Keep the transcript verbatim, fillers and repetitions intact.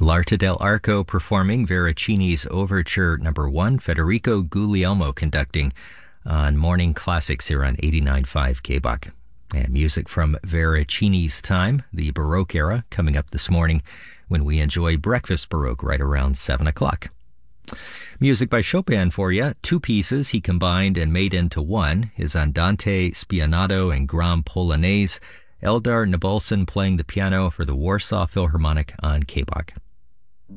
L'Arte dell'Arco performing Veracini's Overture Number One, Federico Guglielmo conducting on Morning Classics here on eighty-nine point five K B U C. And music from Veracini's time, the Baroque era, coming up this morning when we enjoy Breakfast Baroque right around seven o'clock. Music by Chopin for you, two pieces he combined and made into one, his Andante Spianato and Grand Polonaise, Eldar Nabulson playing the piano for the Warsaw Philharmonic on K B U C.